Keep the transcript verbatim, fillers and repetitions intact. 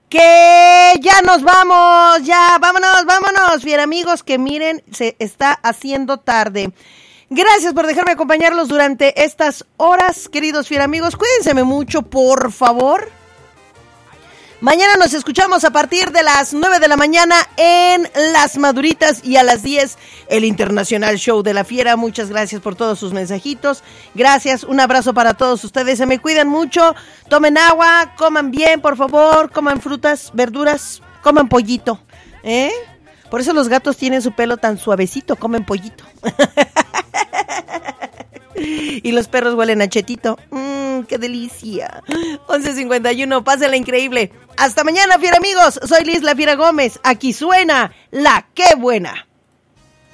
que ya nos vamos, ya, vámonos, vámonos, fiera amigos, que miren, se está haciendo tarde. Gracias por dejarme acompañarlos durante estas horas, queridos fiera amigos, cuídense mucho, por favor. Mañana nos escuchamos a partir de las nueve de la mañana en Las Maduritas y a las diez el Internacional Show de la Fiera. Muchas gracias por todos sus mensajitos. Gracias, un abrazo para todos ustedes. Se me cuidan mucho. Tomen agua, coman bien, por favor. Coman frutas, verduras, coman pollito. ¿Eh? Por eso los gatos tienen su pelo tan suavecito, comen pollito. Y los perros huelen a chetito. Mmm, qué delicia. once cincuenta y uno, pásenla increíble. Hasta mañana, fiera amigos. Soy Liz La Fiera Gómez. Aquí suena La Qué Buena.